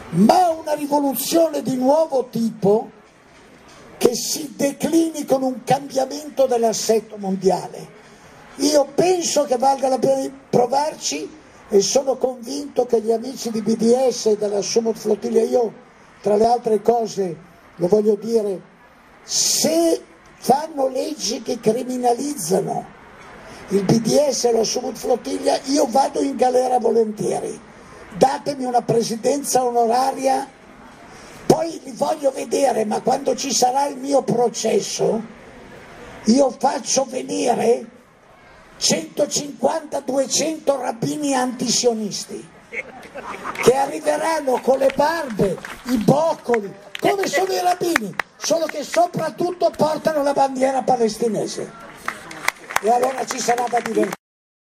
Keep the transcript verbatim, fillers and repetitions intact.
ma una rivoluzione di nuovo tipo che si declini con un cambiamento dell'assetto mondiale. Io penso che valga la pena provarci e sono convinto che gli amici di B D S e della Sumut Flottiglia, io tra le altre cose lo voglio dire, se fanno leggi che criminalizzano il B D S e la Sumut Flottiglia, io vado in galera volentieri, datemi una presidenza onoraria, poi li voglio vedere, ma quando ci sarà il mio processo io faccio venire centocinquanta duecento rabbini antisionisti che arriveranno con le barbe, i boccoli, come sono i rabbini, solo che soprattutto portano la bandiera palestinese, e allora ci sarà da divertire.